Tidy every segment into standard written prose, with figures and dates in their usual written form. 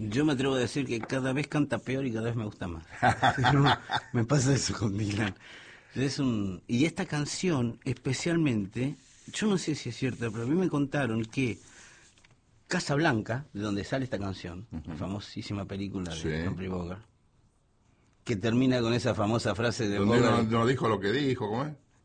Yo me atrevo a decir que cada vez canta peor y cada vez me gusta más. No, me pasa eso con Dylan. Y esta canción, especialmente, yo no sé si es cierta, pero a mí me contaron que Casablanca, de donde sale esta canción, la famosísima película de Humphrey Bogart, que termina con esa famosa frase de donde Bogart, no dijo lo que dijo, ¿cómo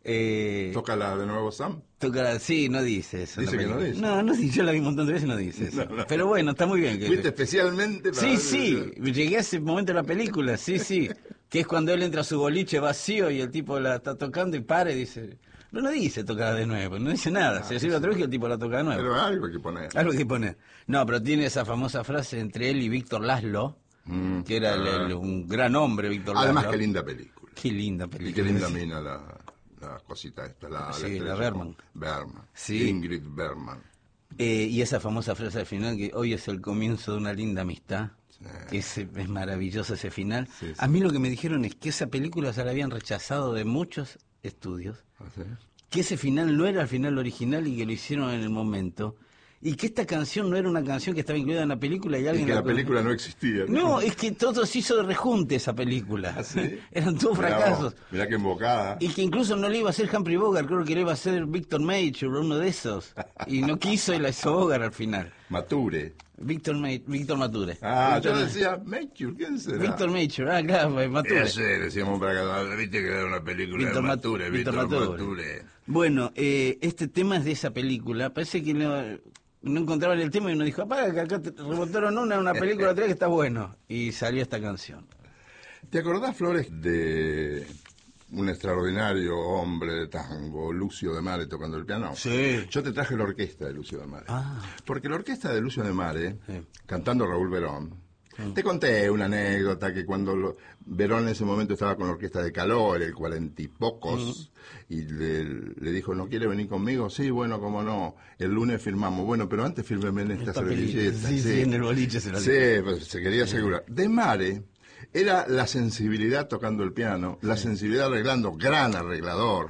es? Tócala de nuevo, Sam. Sí, no dice eso. Dice que no dice. No, yo la vi un montón de veces y no dice eso. No. Pero bueno, está muy bien. ¿Viste especialmente para Sí, llegué a ese momento de la película, sí. Que es cuando él entra a su boliche vacío y el tipo la está tocando y para y dice... No dice tocar de nuevo, no dice nada. Se sirve otra vez que el tipo la toca de nuevo. Pero algo hay que poner. Algo hay que poner. No, pero tiene esa famosa frase entre él y Víctor Laszlo, que era un gran hombre, Víctor Laszlo. Además, qué linda película. Qué linda película. Y qué linda mina la cosita esta, la Bergman. Sí. Ingrid Bergman. Y esa famosa frase al final, que hoy es el comienzo de una linda amistad, que es maravilloso ese final. Sí. A mí lo que me dijeron es que esa película se la habían rechazado de muchos estudios, que ese final no era el final original y que lo hicieron en el momento, y que esta canción no era una canción que estaba incluida en la película y alguien... Y que la película no existía. No, es que todo se hizo de rejunte esa película. ¿Sí? Eran todos fracasos. Mirá qué embocada. Y que incluso no le iba a hacer Humphrey Bogart, creo que le iba a hacer Victor Mature, uno de esos. Y no quiso y la hizo Bogart al final. Mature. Víctor Mature. Yo decía Mature, ¿quién será? Víctor Mature, claro, Mature. Sí, decíamos para acá, viste que era una película Víctor de Mature, Víctor Mature. Bueno, este tema es de esa película, parece que no encontraban el tema y uno dijo, apaga que acá te rebotaron una película otra que está bueno. Y salió esta canción. ¿Te acordás, Flores, de un extraordinario hombre de tango, Lucio de Mare, tocando el piano? Sí. Yo te traje la orquesta de Lucio de Mare. Porque la orquesta de Lucio de Mare, cantando Raúl Verón, te conté una anécdota que cuando Verón en ese momento estaba con la orquesta de Caló, el 40 y pocos, y le dijo, ¿no quiere venir conmigo? Sí, bueno, cómo no, el lunes firmamos. Bueno, pero antes fírmeme en esta servilleta. Sí, en el boliche se lo dijo. Sí, pues se quería asegurar. De Mare era la sensibilidad tocando el piano, la sensibilidad arreglando, gran arreglador.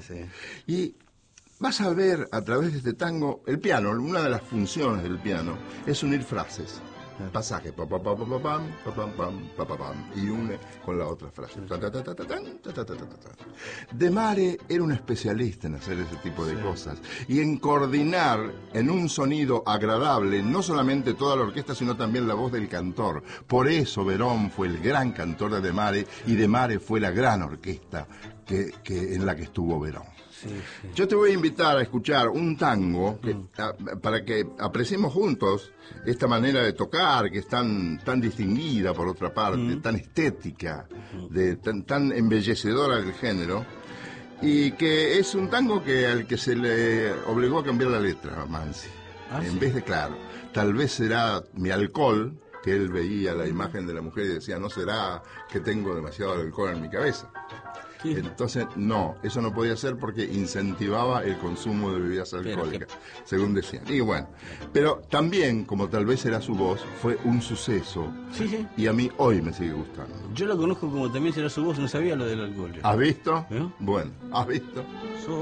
Y vas a ver a través de este tango, el piano, una de las funciones del piano es unir frases. Pasaje, pa pa pa pa pa pam, pa pam pam, pa pa pam, y une con la otra frase. De Mare era un especialista en hacer ese tipo de cosas y en coordinar en un sonido agradable no solamente toda la orquesta sino también la voz del cantor. Por eso Verón fue el gran cantor de Mare y De Mare fue la gran orquesta en la que estuvo Verón. Yo te voy a invitar a escuchar un tango para que apreciemos juntos esta manera de tocar que es tan distinguida por otra parte, tan estética, tan embellecedora del género, y que es un tango al que se le obligó a cambiar la letra a Mansi. En vez de, claro, tal vez será mi alcohol, que él veía la imagen de la mujer y decía, no será que tengo demasiado alcohol en mi cabeza. Entonces, no, eso no podía ser porque incentivaba el consumo de bebidas alcohólicas, según decían. Y bueno, pero también, como tal vez era su voz, fue un suceso. Y a mí hoy me sigue gustando. Yo lo conozco como también será su voz, no sabía lo del alcohol. ¿Has visto? Bueno, ¿has visto?